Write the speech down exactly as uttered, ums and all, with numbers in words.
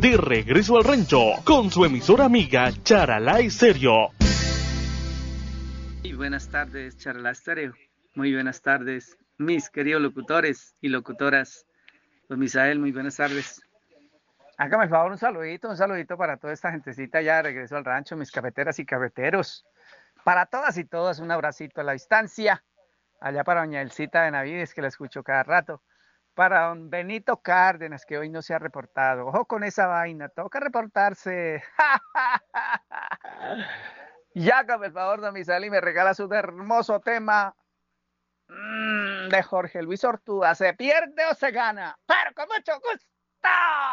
de regreso al rancho con su emisora amiga Charalá Estéreo. Muy buenas tardes, Charalá Estéreo. Muy buenas tardes, mis queridos locutores y locutoras. Pues Misael, muy buenas tardes. Hágame el favor, un saludito, un saludito para toda esta gentecita ya de regreso al rancho, mis cafeteras y cafeteros. Para todas y todas, un abracito a la distancia. Allá para doña Elcita de Navides, que la escucho cada rato. Para don Benito Cárdenas, que hoy no se ha reportado. Ojo con esa vaina, toca reportarse. Y hágame el favor, don Misael, y me regalas un hermoso tema mmm, de Jorge Luis Ortúa. ¿Se pierde o se gana? Pero con mucho gusto.